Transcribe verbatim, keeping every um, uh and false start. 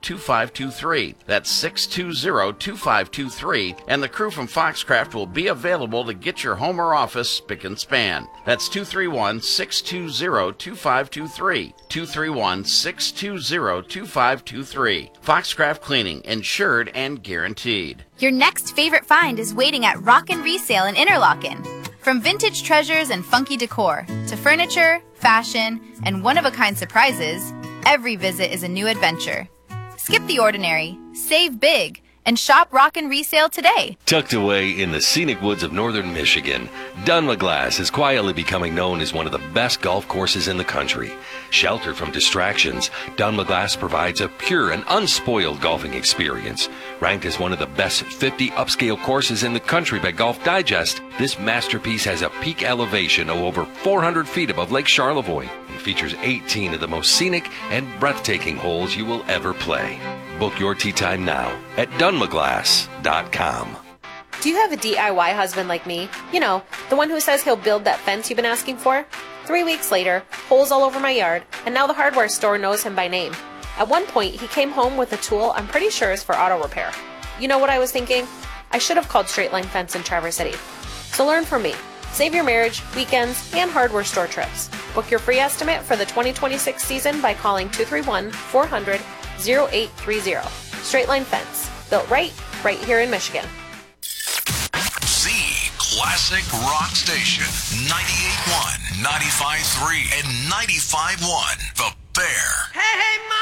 two five two three. That's six two zero, two five two three, and the crew from Foxcraft will be available to get your home or office spick and span. That's two three one, six two zero, two five two three. two three one, six two zero, two five two three. Foxcraft Cleaning, insured and guaranteed. Your next favorite find is waiting at Rockin' Resale in Interlaken. From vintage treasures and funky decor to furniture, fashion, and one-of-a-kind surprises, every visit is a new adventure. Skip the ordinary, save big, and shop Rockin' Resale today. Tucked away in the scenic woods of northern Michigan, Dunmaglass is quietly becoming known as one of the best golf courses in the country. Sheltered from distractions, Dunmaglass provides a pure and unspoiled golfing experience. Ranked as one of the best fifty upscale courses in the country by Golf Digest, this masterpiece has a peak elevation of over four hundred feet above Lake Charlevoix and features eighteen of the most scenic and breathtaking holes you will ever play. Book your tee time now at dunmaglass dot com. Do you have a D I Y husband like me? You know, the one who says he'll build that fence you've been asking for? Three weeks later, holes all over my yard, and now the hardware store knows him by name. At one point, he came home with a tool I'm pretty sure is for auto repair. You know what I was thinking? I should have called Straight Line Fence in Traverse City. So learn from me. Save your marriage, weekends, and hardware store trips. Book your free estimate for the twenty twenty-six season by calling two three one, four hundred, oh eight three oh. Straight Line Fence. Built right, right here in Michigan. The Classic Rock Station. ninety-eight point one, ninety-five point three, and ninety-five point one. The Bear. Hey, hey,